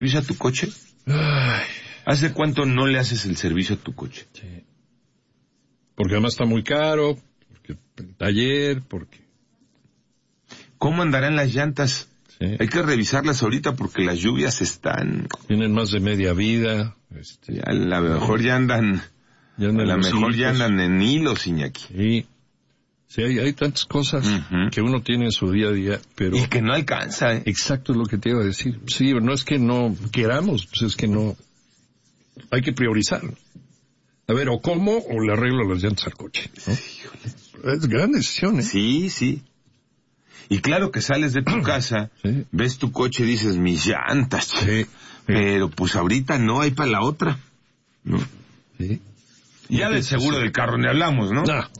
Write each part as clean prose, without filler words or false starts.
servicio a tu coche? Ay, ¿Hace cuánto no le haces el servicio a tu coche? sí. Porque además está muy caro, porque el taller, porque... ¿Cómo andarán las llantas? Sí. Hay que revisarlas ahorita porque las lluvias están... Tienen más de media vida. A lo mejor ya andan... Ya andan a lo los mejor ya hilitos. andan en hilos, Iñaki. Sí. Sí, hay tantas cosas que uno tiene en su día a día, pero... Y que no alcanza, ¿eh? Exacto es lo que te iba a decir. Sí, no es que no queramos, pues es que no... Hay que priorizar. A ver, o como o le arreglo las llantas al coche, ¿no? Híjole. Es gran decisión, ¿eh? Sí, sí. Y claro que sales de tu casa, Sí. ves tu coche y dices, mis llantas. Sí. Pero pues ahorita no hay para la otra, ¿no? Sí. Ya del seguro del carro ni hablamos, ¿no? No.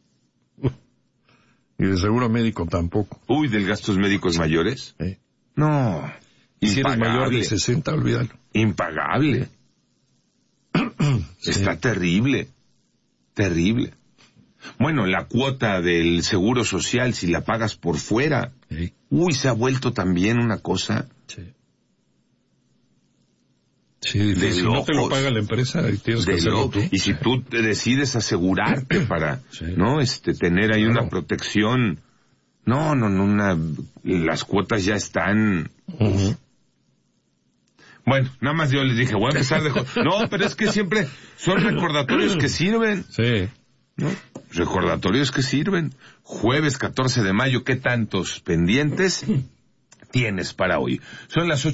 Y de seguro médico tampoco. Uy, del gastos médicos mayores. Sí. No. Y si eres mayor de 60, olvídalo. Impagable. Sí. Está terrible. Terrible. Bueno, la cuota del seguro social, si la pagas por fuera. Sí. Uy, se ha vuelto también una cosa Sí. Sí, difícil. Si no te lo paga la empresa, tienes que de hacerlo loco. tú. Y si tú te decides asegurarte para, Sí. ¿no? Tener ahí Claro. una protección. No, las cuotas ya están. Uh-huh. Bueno, nada más yo les dije, voy a empezar de... No, pero es que siempre son recordatorios que sirven, Sí. ¿no? Recordatorios que sirven. Jueves 14 de mayo, ¿qué tantos pendientes tienes para hoy? Son las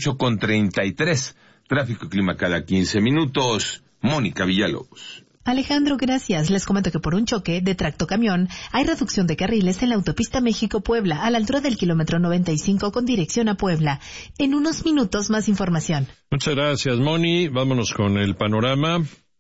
8:33. Tráfico y clima cada 15 minutos. Mónica Villalobos. Alejandro, gracias. Les comento que por un choque de tractocamión hay reducción de carriles en la autopista México-Puebla, a la altura del kilómetro 95 con dirección a Puebla. En unos minutos más información. Muchas gracias, Moni. Vámonos con el panorama.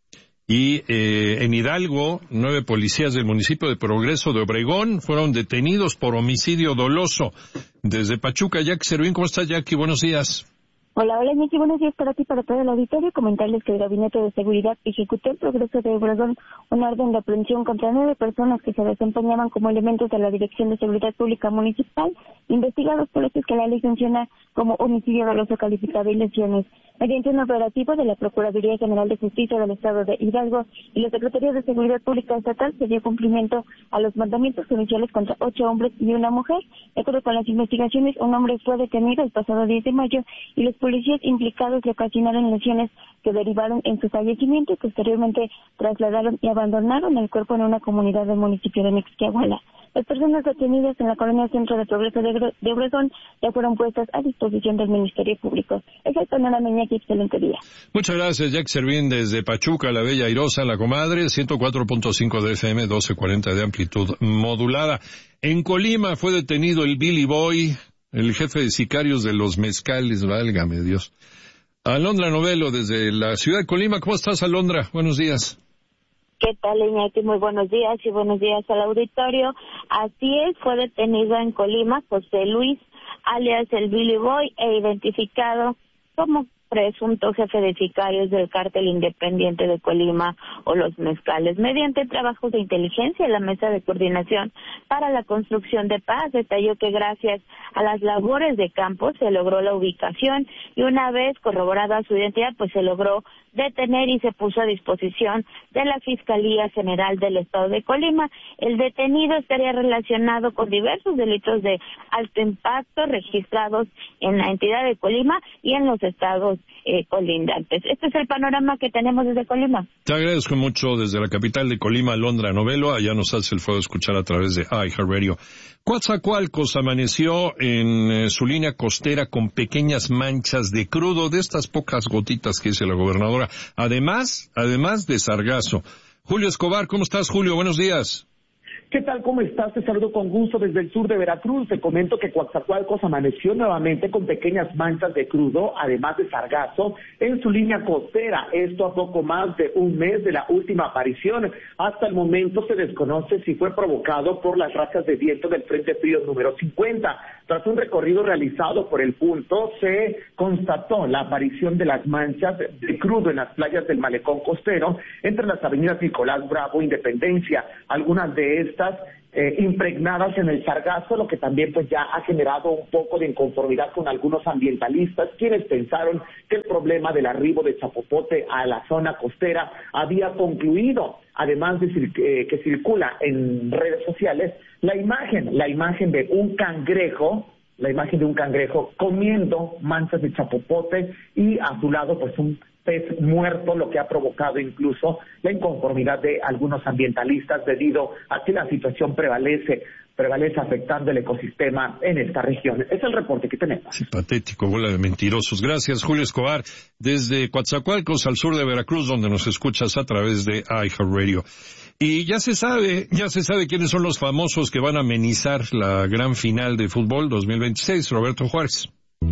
Y en Hidalgo, 9 policías del municipio de Progreso de Obregón fueron detenidos por homicidio doloso. Desde Pachuca, Jackie Servín. ¿Cómo estás, Jackie? Buenos días. Hola, Iñaki, buenos días para ti y para todo el auditorio. Comentarles que el Gabinete de Seguridad ejecutó en Progreso de Obregón una orden de aprehensión contra 9 personas que se desempeñaban como elementos de la Dirección de Seguridad Pública Municipal, investigados por hechos que la ley sanciona como homicidio doloso calificado y lesiones. Mediante un operativo de la Procuraduría General de Justicia del Estado de Hidalgo y la Secretaría de Seguridad Pública Estatal, se dio cumplimiento a los mandamientos judiciales contra 8 hombres y una mujer. De acuerdo con las investigaciones, un hombre fue detenido el pasado 10 de mayo y los policías implicados le ocasionaron lesiones que derivaron en su fallecimiento y posteriormente trasladaron y abandonaron el cuerpo en una comunidad del municipio de Mixquiahuala. Las personas detenidas en la colonia Centro de Progreso de Obregón ya fueron puestas a disposición del Ministerio Público. Es el panorama, Iñaki, excelente día. Muchas gracias, Jackie Servín, desde Pachuca, la Bella Airosa, la comadre, 104.5 de FM, 1240 de amplitud modulada. En Colima fue detenido el Billy Boy, el jefe de sicarios de los mezcales, válgame Dios. Alondra Novelo, desde la ciudad de Colima. ¿Cómo estás, Alondra? Buenos días. ¿Qué tal, Iñaki? Muy buenos días y buenos días al auditorio. Así es, fue detenido en Colima José Luis, alias el Billy Boy, e identificado como presunto jefe de sicarios del Cártel Independiente de Colima o los Mezcales. Mediante trabajos de inteligencia, la Mesa de Coordinación para la Construcción de Paz detalló que gracias a las labores de campo se logró la ubicación y una vez corroborada su identidad, pues se logró detener y se puso a disposición de la Fiscalía General del Estado de Colima. El detenido estaría relacionado con diversos delitos de alto impacto registrados en la entidad de Colima y en los estados colindantes. Este es el panorama que tenemos desde Colima. Te agradezco mucho desde la capital de Colima, Alondra Novelo. Allá nos hace el fuego de escuchar a través de iHeartRadio. Coatzacoalcos amaneció en su línea costera con pequeñas manchas de crudo, de estas pocas gotitas que dice la gobernadora. Además de sargazo. Julio Escobar, ¿cómo estás, Julio? Buenos días. ¿Qué tal? ¿Cómo estás? Te saludo con gusto desde el sur de Veracruz. Te comento que Coatzacoalcos amaneció nuevamente con pequeñas manchas de crudo, además de sargazo, en su línea costera. Esto a poco más de un mes de la última aparición. Hasta el momento se desconoce si fue provocado por las rachas de viento del Frente Frío número 50. Tras un recorrido realizado por el punto, se constató la aparición de las manchas de crudo en las playas del malecón costero, entre las avenidas Nicolás Bravo e Independencia. Algunas de estas impregnadas en el sargazo, lo que también pues ya ha generado un poco de inconformidad con algunos ambientalistas, quienes pensaron que el problema del arribo de chapopote a la zona costera había concluido. Además de que circula en redes sociales la imagen de un cangrejo, comiendo manchas de chapopote y a su lado pues un pez muerto, lo que ha provocado incluso la inconformidad de algunos ambientalistas debido a que la situación prevalece afectando el ecosistema en esta región. Es el reporte que tenemos. Sí, patético, bola de mentirosos. Gracias, Julio Escobar, desde Coatzacoalcos, al sur de Veracruz, donde nos escuchas a través de iHeartRadio. Y ya se sabe quiénes son los famosos que van a amenizar la gran final de fútbol 2026, Roberto Juárez.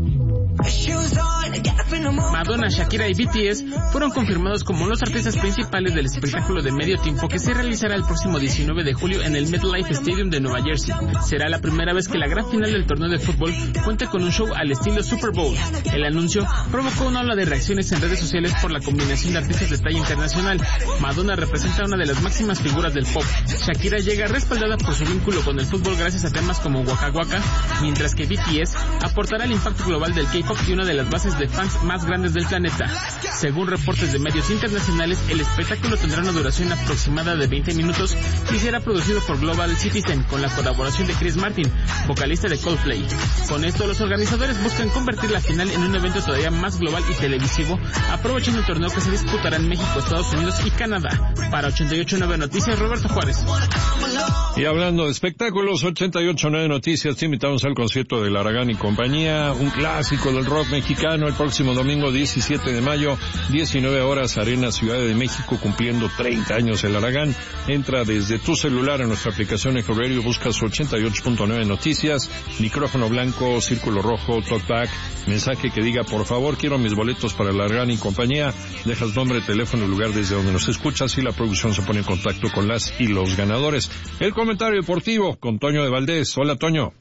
Madonna, Shakira y BTS fueron confirmados como los artistas principales del espectáculo de medio tiempo que se realizará el próximo 19 de julio en el MetLife Stadium de Nueva Jersey. Será la primera vez que la gran final del torneo de fútbol cuente con un show al estilo Super Bowl. El anuncio provocó una ola de reacciones en redes sociales por la combinación de artistas de talla internacional. Madonna representa una de las máximas figuras del pop. Shakira llega respaldada por su vínculo con el fútbol gracias a temas como Waka Waka, mientras que BTS aportará el impacto global del K-pop y una de las bases de fans más grandes del planeta. Según reportes de medios internacionales, el espectáculo tendrá una duración aproximada de 20 minutos y será producido por Global Citizen con la colaboración de Chris Martin, vocalista de Coldplay. Con esto, los organizadores buscan convertir la final en un evento todavía más global y televisivo, aprovechando el torneo que se disputará en México, Estados Unidos y Canadá. Para 88.9 Noticias, Roberto Juárez. Y hablando de espectáculos, 88.9 Noticias, te invitamos al concierto de Laragán y compañía, un clásico del rock mexicano, el próximo domingo 17 de mayo, 19 horas, Arena Ciudad de México, cumpliendo 30 años el Laragán. Entra desde tu celular en nuestra aplicación iHeartRadio, buscas 88.9 Noticias, micrófono blanco, círculo rojo, talkback, mensaje que diga por favor quiero mis boletos para Laragán y compañía, dejas nombre, teléfono, lugar desde donde nos escuchas y la producción se pone en contacto con las y los ganadores. El comentario deportivo con Toño de Valdés. Hola, Toño.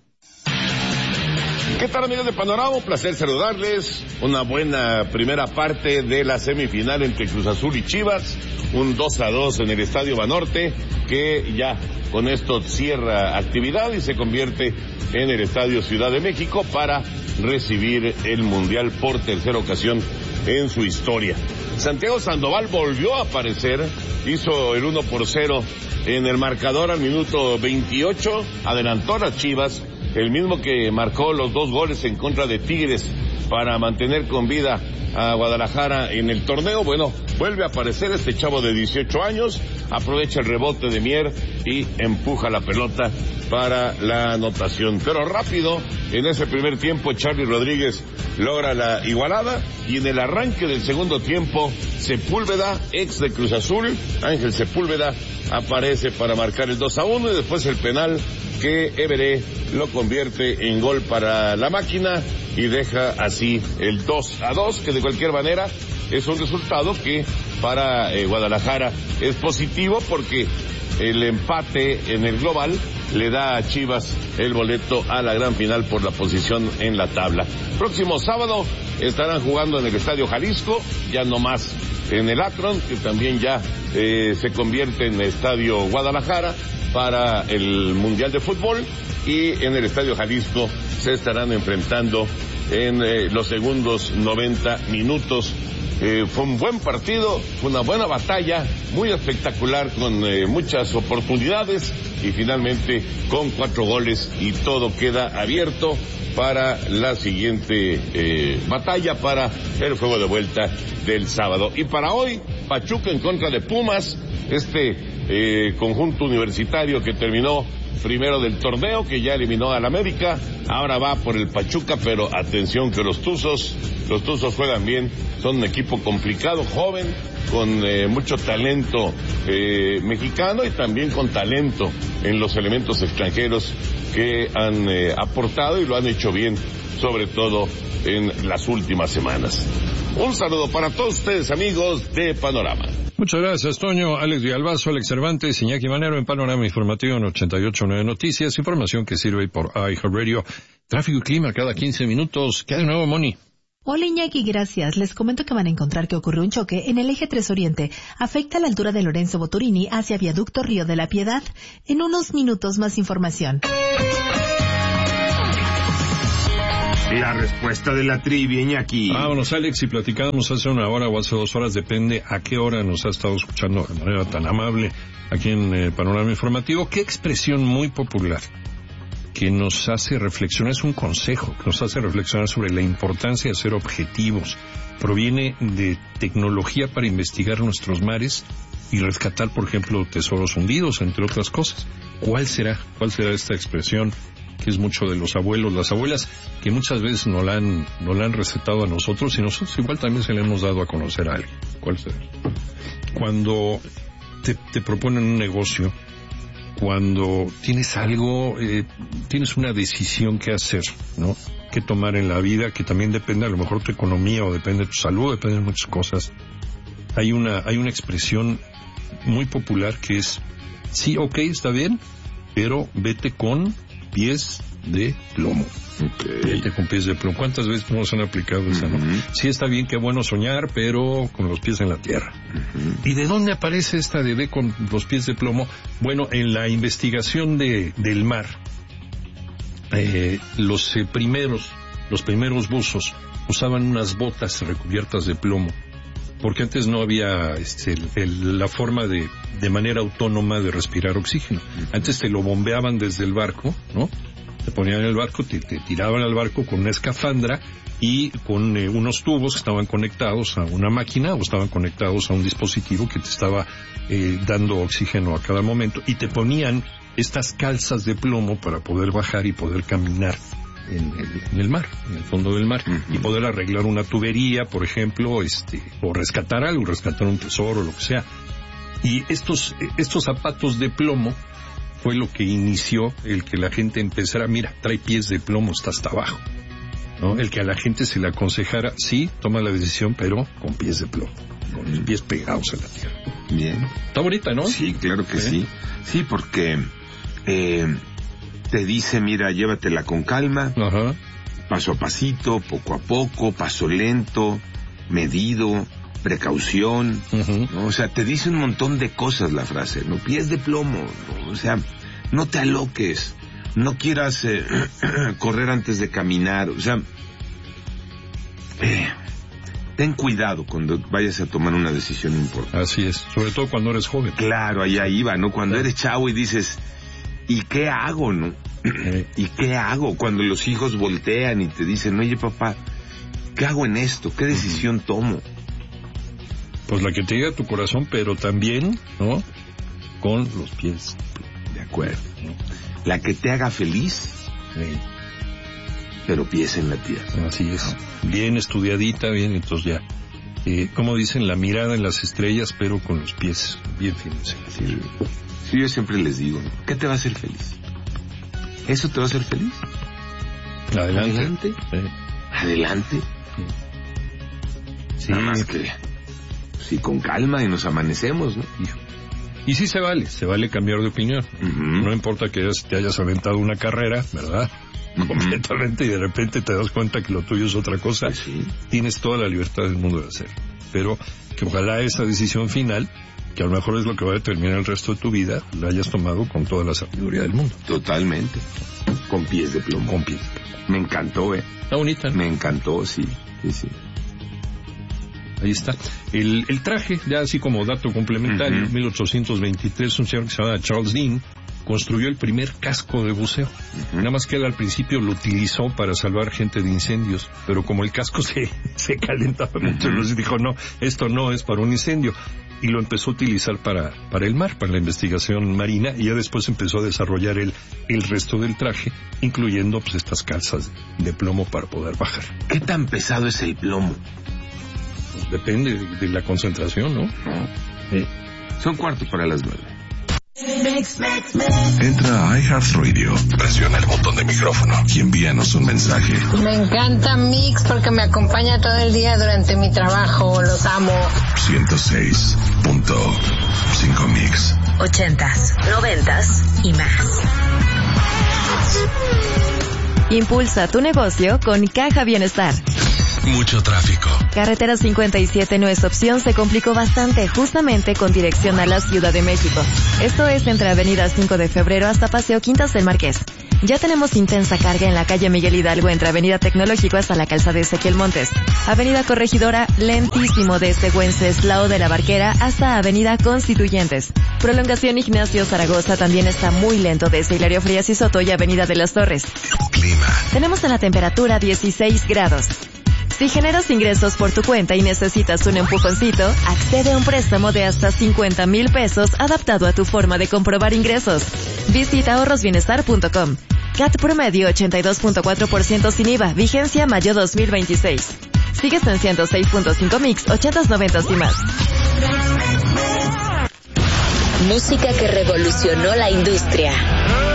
¿Qué tal, amigos de Panorama? Un placer saludarles. Una buena primera parte de la semifinal entre Cruz Azul y Chivas. Un 2-2 en el Estadio Banorte, que ya con esto cierra actividad y se convierte en el Estadio Ciudad de México para recibir el Mundial por tercera ocasión en su historia. Santiago Sandoval volvió a aparecer, hizo el 1-0 en el marcador al minuto 28, adelantó a las Chivas, el mismo que marcó los 2 goles en contra de Tigres para mantener con vida a Guadalajara en el torneo. Bueno, vuelve a aparecer este chavo de 18 años, aprovecha el rebote de Mier y empuja la pelota para la anotación. Pero rápido, en ese primer tiempo, Charly Rodríguez logra la igualada y en el arranque del segundo tiempo, Sepúlveda, ex de Cruz Azul, Ángel Sepúlveda, aparece para marcar el 2-1 y después el penal que Everé lo convierte en gol para la máquina y deja así el 2-2, que de cualquier manera es un resultado que para Guadalajara es positivo porque el empate en el global le da a Chivas el boleto a la gran final por la posición en la tabla. Próximo sábado estarán jugando en el Estadio Jalisco, ya no más en el Akron, que también ya se convierte en Estadio Guadalajara para el Mundial de Fútbol, y en el Estadio Jalisco se estarán enfrentando en los segundos 90 minutos. Fue un buen partido, fue una buena batalla, muy espectacular, con muchas oportunidades y finalmente con 4 goles y todo queda abierto para la siguiente batalla, para el juego de vuelta del sábado. Y para hoy, Pachuca en contra de Pumas, conjunto universitario que terminó primero del torneo, que ya eliminó al América, ahora va por el Pachuca, pero atención que los Tuzos juegan bien, son un equipo complicado, joven, con mucho talento mexicano y también con talento en los elementos extranjeros que han aportado y lo han hecho bien, sobre todo en las últimas semanas. Un saludo para todos ustedes, amigos de Panorama. Muchas gracias, Toño. Alex Villalbazo, Alex Cervantes, Iñaki Manero en Panorama Informativo en 88.9 Noticias. Información que sirve por iHeartRadio. Tráfico y clima cada 15 minutos. ¿Qué hay de nuevo, Moni? Hola Iñaki, gracias. Les comento que van a encontrar que ocurrió un choque en el eje 3 Oriente. Afecta a la altura de Lorenzo Boturini hacia Viaducto Río de la Piedad. En unos minutos más información. La respuesta de la trivia, Iñaki. Vámonos, Alex, y platicábamos hace una hora o hace 2 horas, depende a qué hora nos ha estado escuchando de manera tan amable aquí en Panorama Informativo. Qué expresión muy popular que nos hace reflexionar, es un consejo que nos hace reflexionar sobre la importancia de ser objetivos. Proviene de tecnología para investigar nuestros mares y rescatar, por ejemplo, tesoros hundidos, entre otras cosas. ¿Cuál será esta expresión? Que es mucho de los abuelos, las abuelas, que muchas veces no la han recetado a nosotros, y nosotros igual también se le hemos dado a conocer a alguien. ¿Cuál será? Cuando te proponen un negocio, cuando tienes algo, tienes una decisión que hacer, ¿no? Que tomar en la vida, que también depende a lo mejor de tu economía, o depende de tu salud, depende de muchas cosas. Hay una expresión muy popular que es, sí, ok, está bien, pero vete con pies de plomo. Okay. Vete con pies de plomo. ¿Cuántas veces nos han aplicado esa, no? Sí, está bien, qué bueno soñar, pero con los pies en la tierra. ¿Y de dónde aparece esta de ve con los pies de plomo? Bueno, en la investigación del mar, los primeros buzos usaban unas botas recubiertas de plomo, porque antes no había la forma de manera autónoma de respirar oxígeno. Antes te lo bombeaban desde el barco, ¿no? Te ponían en el barco, te tiraban al barco con una escafandra y con unos tubos que estaban conectados a una máquina o estaban conectados a un dispositivo que te estaba dando oxígeno a cada momento, y te ponían estas calzas de plomo para poder bajar y poder caminar en el mar, en el fondo del mar, y poder arreglar una tubería, por ejemplo, o rescatar algo, rescatar un tesoro, lo que sea. Y estos zapatos de plomo fue lo que inició el que la gente empezara, mira, trae pies de plomo, está hasta abajo, ¿no? El que a la gente se le aconsejara, sí, toma la decisión, pero con pies de plomo, con los pies pegados a la tierra. Bien. Está bonita, ¿no? Sí, claro que sí. Sí, porque te dice, mira, llévatela con calma, ajá, paso a pasito, poco a poco, paso lento, medido, precaución, ¿no? O sea, te dice un montón de cosas la frase, ¿no? Pies de plomo, ¿no? O sea, no te aloques, no quieras correr antes de caminar, o sea, ten cuidado cuando vayas a tomar una decisión importante. Así es, sobre todo cuando eres joven. Claro, allá iba, ¿no? Cuando eres chavo y dices, ¿y qué hago, no? ¿Y qué hago? Cuando los hijos voltean y te dicen, oye papá, ¿qué hago en esto? ¿Qué decisión tomo? Pues la que te diga tu corazón, pero también, ¿no? Con los pies. De acuerdo. La que te haga feliz, pero pies en la tierra. Así es. Bien estudiadita, bien, entonces ya. Como dicen, la mirada en las estrellas, pero con los pies bien firmes en la tierra. Sí, yo siempre les digo, ¿qué te va a hacer feliz? ¿Eso te va a hacer feliz? Adelante. Adelante. Adelante. Sí. Nada más que, sí, con calma y nos amanecemos, ¿no? Y sí se vale cambiar de opinión. No importa que te hayas aventado una carrera, ¿verdad? Completamente, y de repente te das cuenta que lo tuyo es otra cosa. Pues sí. Tienes toda la libertad del mundo de hacer. Pero que ojalá esa decisión final, que a lo mejor es lo que va a determinar el resto de tu vida, la hayas tomado con toda la sabiduría del mundo. Totalmente. Con pies de plomo. Con pies de plomo. Me encantó, Está bonita, ¿no? Me encantó, sí. Sí. Ahí está. El traje, ya así como dato complementario, 1823, un señor que se llama Charles Dean construyó el primer casco de buceo. Nada más que él al principio lo utilizó para salvar gente de incendios, pero como el casco se calentaba mucho, entonces dijo, no, esto no es para un incendio. Y lo empezó a utilizar para el mar, para la investigación marina, y ya después empezó a desarrollar el resto del traje, incluyendo pues estas calzas de plomo para poder bajar. ¿Qué tan pesado es el plomo? Pues depende de la concentración, ¿no? Son 8:45. Entra a iHeartRadio, presiona el botón de micrófono y envíanos un mensaje. Me encanta Mix porque me acompaña todo el día durante mi trabajo, los amo. 106.5 Mix. 80s, 90s y más. Impulsa tu negocio con Caja Bienestar. mucho tráfico. Carretera 57 no es opción, se complicó bastante, justamente con dirección a la Ciudad de México. Esto es entre Avenida 5 de Febrero hasta Paseo Quintas del Marqués. Ya tenemos intensa carga en la calle Miguel Hidalgo entre Avenida Tecnológico hasta la calzada de Ezequiel Montes. Avenida Corregidora, lentísimo desde Wenceslao de la Barquera hasta Avenida Constituyentes. Prolongación Ignacio Zaragoza también está muy lento desde Hilario Frías y Soto y Avenida de las Torres. Clima. Tenemos en la temperatura 16 grados. Si generas ingresos por tu cuenta y necesitas un empujoncito, accede a un préstamo de hasta 50,000 pesos adaptado a tu forma de comprobar ingresos. Visita ahorrosbienestar.com. CAT promedio 82.4% sin IVA, vigencia mayo 2026. Sigues en 106.5 mix, 80s, 90s y más. Música que revolucionó la industria.